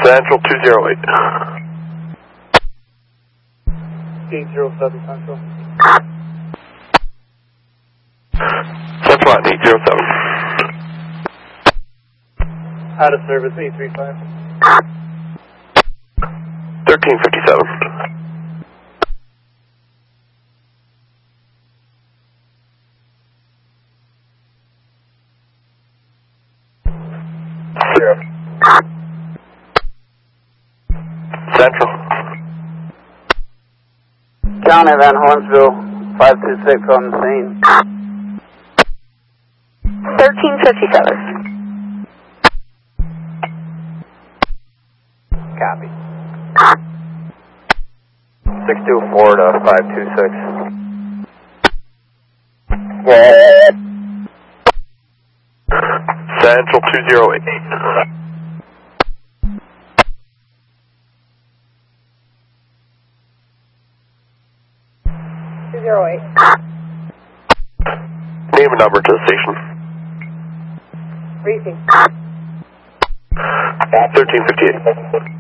Central 208. 807 Central. Central at 807. Out of service 835. 1357. Central. County Van Hornsville, 526 on the scene. 1357. Copy. 624 to 526. Central 208. Name and number to the station. Briefing. 1358.